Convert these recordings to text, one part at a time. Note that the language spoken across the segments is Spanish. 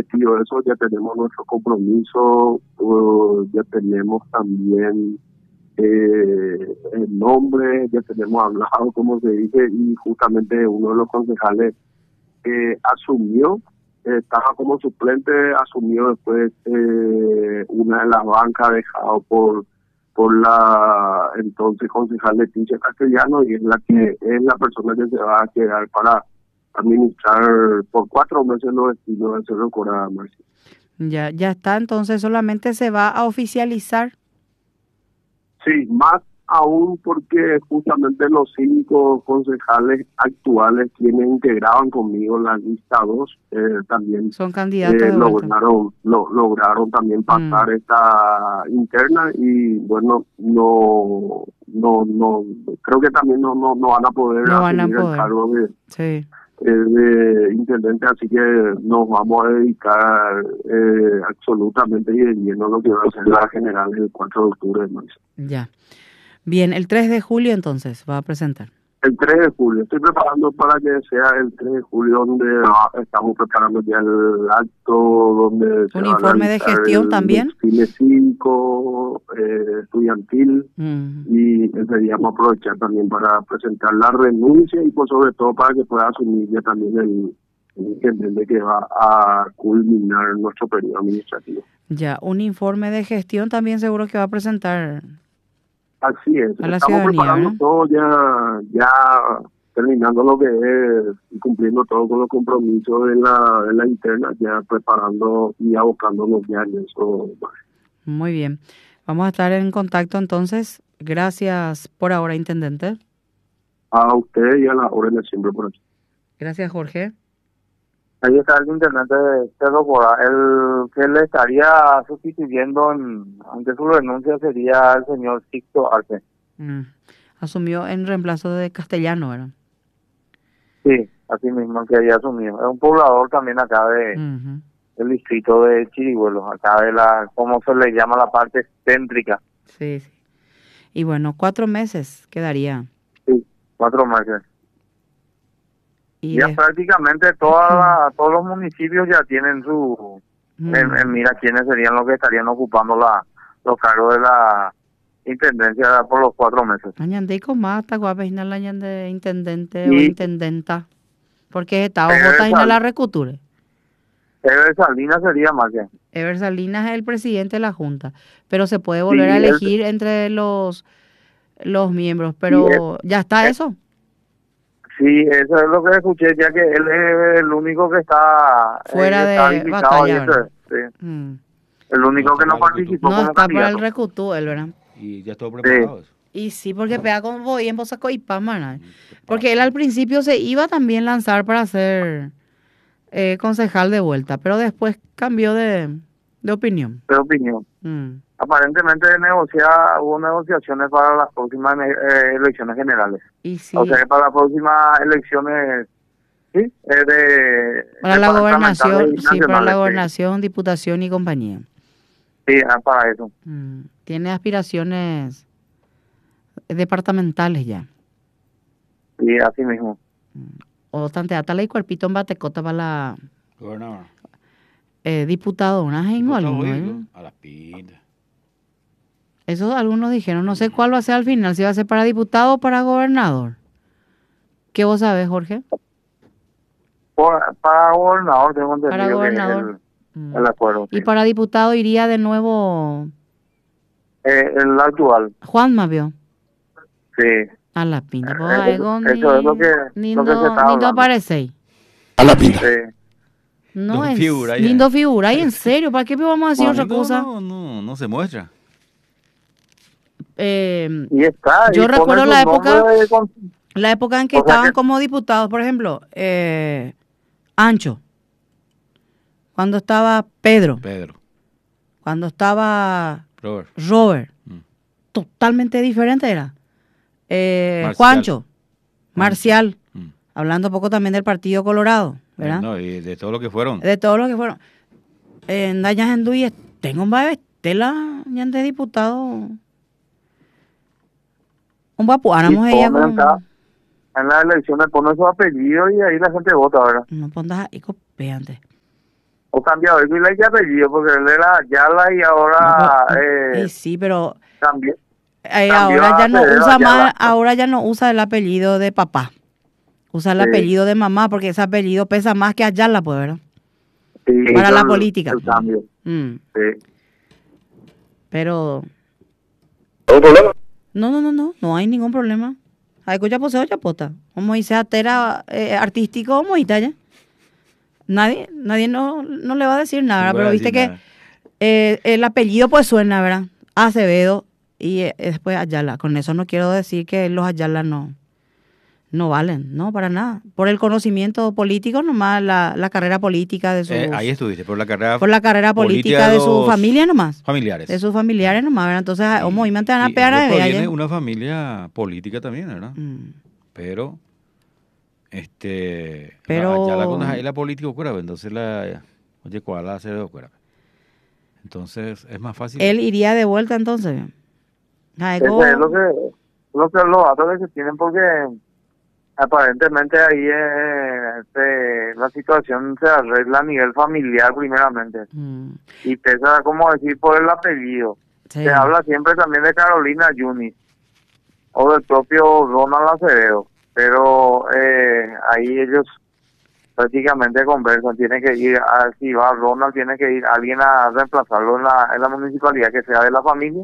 cometido eso, ya tenemos nuestro compromiso, ya tenemos también el nombre, ya tenemos hablado, como se dice, y justamente uno de los concejales asumió, estaba como suplente, asumió después una de las bancas dejado por la entonces concejal Leticia Castellano, y es la persona que se va a quedar para administrar por 4 meses los destinos del Cerro Corá, Marcia. Ya está, entonces solamente se va a oficializar. Sí, más aún porque justamente los 5 concejales actuales quienes integraban conmigo la lista 2 también son candidatos de lograron también pasar esta interna, y bueno, no creo que también no van a poder asumir el cargo de intendente, así que nos vamos a dedicar absolutamente y de lleno a lo que va a ser la general el 4 de octubre de marzo. Ya. Bien, el 3 de julio entonces va a presentar. El 3 de julio, estoy preparando para que sea el 3 de julio, donde estamos preparando ya el acto, donde un informe de gestión también. Cine 5, estudiantil, y ese día vamos a aprovechar también para presentar la renuncia y por sobre todo para que pueda asumir ya también el intendente que va a culminar nuestro periodo administrativo. Ya, un informe de gestión también seguro que va a presentar. Así es, estamos preparando todo ya terminando lo que es y cumpliendo todo con los compromisos de la interna, ya preparando y abocándonos ya en eso. Muy bien, vamos a estar en contacto entonces. Gracias por ahora, intendente. A usted y a la orden siempre por aquí. Gracias, Jorge. Ahí está el intendente de Cerro Corá. El que le estaría sustituyendo ante su renuncia sería el señor Sixto Arce. Asumió en reemplazo de Castellano, ¿verdad? Sí, así mismo que había asumido. Es un poblador también acá del distrito de Chirihuelo, acá de ¿cómo se le llama la parte céntrica? Sí. Y bueno, 4 meses quedaría. Sí, 4 meses. Ya prácticamente todos los municipios ya tienen en mira quiénes serían los que estarían ocupando los cargos de la intendencia por los 4 meses. Añandé con más taguapejina la de intendente o intendenta, porque está o la recuture. Ever Salinas sería más que. Ever Salinas es el presidente de la junta, pero se puede volver a elegir entre los miembros, pero ya está eso. Sí, eso es lo que escuché, ya que él es el único que está fuera de batalla. El único que no participó como está candidato. Para el recutú, ¿verdad? Y ya todo preparado. Y sí, porque pega como voy en Bosaco y Pamana. Porque él al principio se iba también a lanzar para ser concejal de vuelta, pero cambió de opinión. De opinión. Aparentemente hubo negociaciones para las próximas elecciones generales. Y sí. O sea que para las próximas elecciones, sí, para la gobernación, para la gobernación, diputación y compañía. Sí, para eso. Tiene aspiraciones departamentales ya. Sí, así mismo. O tanteatala y cuerpito en batecota para la gobernador. Diputado, una a las pintas. Eso algunos dijeron, no sé cuál va a ser al final, si va a ser para diputado o para gobernador. ¿Qué vos sabés, Jorge? Para gobernador, tengo entendido. Para gobernador. El acuerdo. ¿Y para diputado iría de nuevo? El actual. Juan Mavio. Sí. A la pinta. Eso es lo que se está hablando. Aparece. A la pinta. Sí. No es lindo figura. ¿Y en serio? ¿Para qué vamos a decir otra cosa? No se muestra. Y está. Yo recuerdo la época en que estaban como diputados, por ejemplo, Ancho, cuando estaba Pedro, cuando estaba Robert. Totalmente diferente era. Juancho, Marcial, hablando un poco también del Partido Colorado, ¿verdad? No, y de todo lo que fueron. En Dañas Enduy, tengo un babestela de diputado. Un papu, áramos ella con... En las elecciones pone su apellido y ahí la gente vota, ¿verdad? No pongas ahí copiante. O cambiado el Vila y apellido, porque él era Ayala y ahora... y sí, pero... Cambió. Ahora ya no usa Ayala. más, ahora ya no usa el apellido de papá. Usa el apellido de mamá, porque ese apellido pesa más que Ayala, pues, ¿verdad? Sí, para la política. El cambio. Sí. Pero... ¿Algún problema? No hay ningún problema. Hay que ya poseo ya pota. Como dice atera artístico, como ya. Nadie no le va a decir nada, pero viste que el apellido pues suena, ¿verdad? Acevedo y después Ayala. Con eso no quiero decir que los Ayala no valen, no, para nada. Por el conocimiento político nomás, la carrera política de sus... ahí estuviste, por la carrera política de su familia nomás. Familiares. De sus familiares nomás, ¿verdad? Entonces, como y te van a pegar a ver. Tiene una familia política también, ¿verdad? Pero ya la conoces ahí la política ocurre, entonces oye, ¿cuál la hace ocurre? Entonces, es más fácil. Él iría de vuelta entonces. Ese es lo que los datos que se tienen, porque aparentemente ahí la situación se arregla a nivel familiar primeramente. Y pesa, como decir, por el apellido. Sí. Se habla siempre también de Carolina Yunis o del propio Ronald Acevedo, pero ahí ellos prácticamente conversan. Tiene que ir, si va Ronald, tiene que ir alguien a reemplazarlo en la municipalidad que sea de la familia.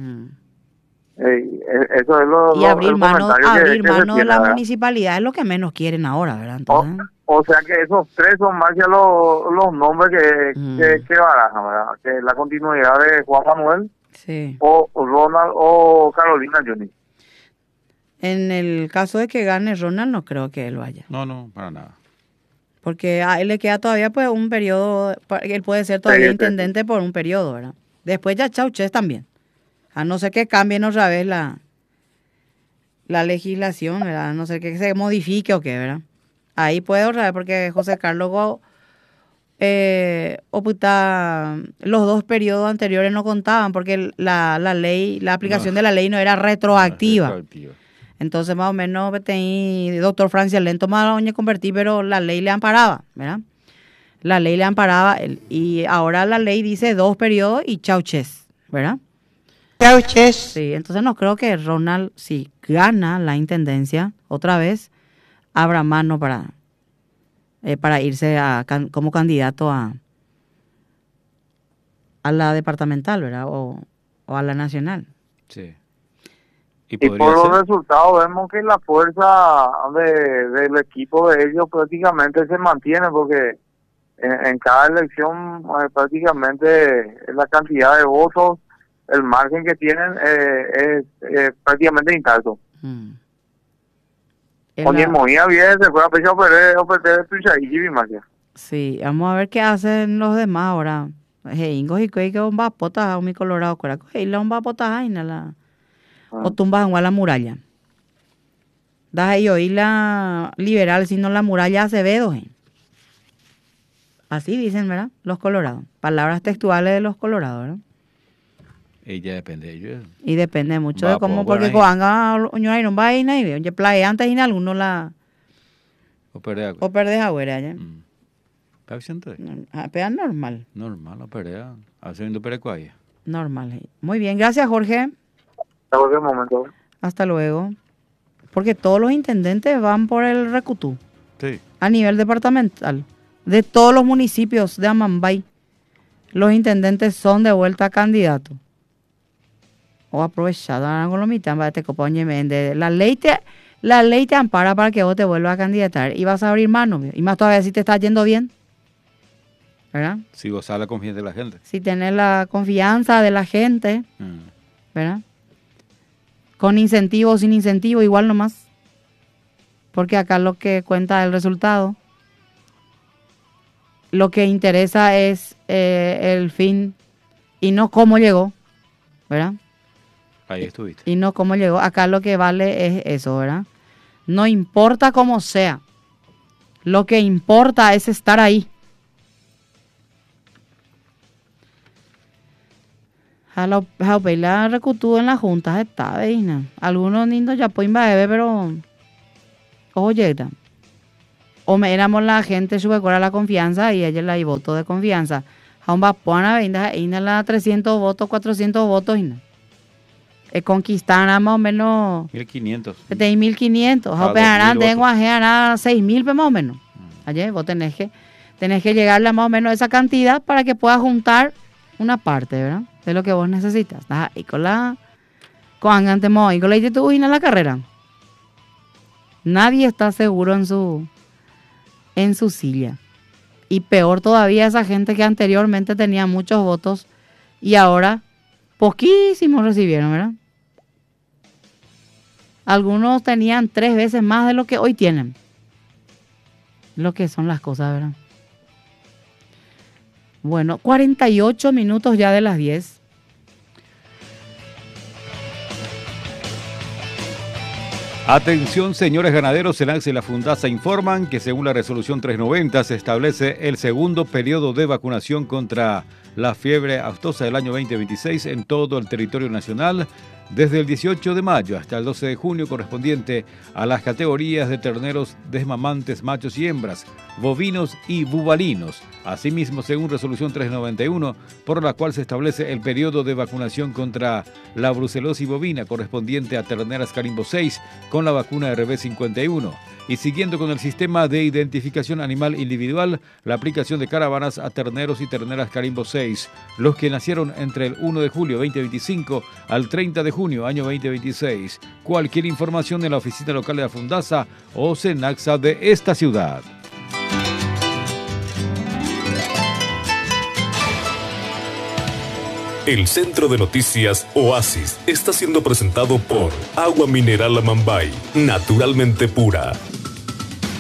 Eso es lo y abrir mano de la ¿verdad? municipalidad es lo que menos quieren ahora, ¿verdad? Entonces, o sea que esos tres son más ya los nombres que barajan, ¿verdad? Que la continuidad de Juan Manuel, sí, o Ronald o Carolina Yunis. En el caso de que gane Ronald, no creo que él vaya. No, para nada. Porque a él le queda todavía pues un periodo, él puede ser todavía intendente por un periodo, ¿verdad? Después ya Chauches también. A no ser que cambien otra vez la legislación, ¿verdad? A no ser que se modifique o qué, ¿verdad? Ahí puede otra vez, porque José Carlos los 2 periodos anteriores no contaban, porque la ley, la aplicación de la ley no era retroactiva. Entonces, más o menos, doctor Francia Lento más convertí, pero la ley le amparaba, ¿verdad? La ley le amparaba, y ahora la ley dice 2 periodos y Chauches, ¿verdad? Chauches. Sí, entonces no creo que Ronald, si gana la intendencia otra vez, abra mano para irse como candidato a la departamental, ¿verdad? O a la nacional. Sí. Y por los resultados vemos que la fuerza del equipo de ellos prácticamente se mantiene, porque en cada elección prácticamente la cantidad de votos, el margen que tienen es prácticamente intacto. Oye, movía bien, se fue a pecho sí, vamos a ver qué hacen los demás ahora. Ingos y que un va potas mi colorado, y la un va potas o tumbas en la muralla. Das ahí oí la liberal, sino la muralla Acevedo. Así dicen, ¿verdad? Los colorados. Palabras textuales de los colorados, ¿verdad? Ella depende de ellos. Y depende mucho de cómo, porque cuando no no va a ir nadie, oye, playa antes y alguno la... O perdés agüera, ¿ya? Pega normal. Normal, o perdés. Haciendo perecuaya. Normal. Muy bien, gracias, Jorge. Hasta cualquier momento. Hasta luego. Porque todos los intendentes van por el Recutú. Sí. A nivel departamental. De todos los municipios de Amambay, los intendentes son de vuelta candidatos. O aprovechado con lo mitad para la ley te ampara para que vos te vuelvas a candidatar y vas a abrir mano, y más todavía si te está yendo bien, ¿verdad? Si gozar la confianza de la gente. Si tenés la confianza de la gente, ¿verdad? Con incentivo o sin incentivo, igual nomás. Porque acá lo que cuenta es el resultado. Lo que interesa es el fin y no cómo llegó, ¿verdad? Ahí estuviste. Y no cómo llegó. Acá lo que vale es eso, ¿verdad? No importa cómo sea. Lo que importa es estar ahí. La recutú en las juntas está, ¿veis? Algunos niños ya pueden beber, pero oye, O me éramos la gente subecora la confianza y ella la y voto de confianza. Aún va a venir a la 300 votos, 400 votos. Conquistar más o menos 1500. 1500. Tengo a 6000 más o menos. Ayer vos tenés que llegarle a más o menos esa cantidad para que puedas juntar una parte, ¿verdad? De lo que vos necesitas. Y con la la carrera. Nadie está seguro en su silla. Y peor todavía esa gente que anteriormente tenía muchos votos y ahora poquísimos recibieron, ¿verdad? Algunos tenían 3 veces más de lo que hoy tienen. Lo que son las cosas, ¿verdad? Bueno, 48 minutos ya de las 10. Atención, señores ganaderos, SENACS y la Fundasa informan que según la resolución 390 se establece el segundo periodo de vacunación contra la fiebre aftosa del año 2026 en todo el territorio nacional, desde el 18 de mayo hasta el 12 de junio, correspondiente a las categorías de terneros desmamantes machos y hembras, bovinos y bubalinos. Asimismo, según resolución 391, por la cual se establece el periodo de vacunación contra la brucelosis bovina correspondiente a terneras Carimbo 6 con la vacuna RB51. Y siguiendo con el sistema de identificación animal individual, la aplicación de caravanas a terneros y terneras Carimbo 6, los que nacieron entre el 1 de julio 2025 al 30 de junio año 2026. Cualquier información en la oficina local de la Fundasa o SENACSA de esta ciudad. El Centro de Noticias Oasis está siendo presentado por Agua Mineral Amambay, naturalmente pura.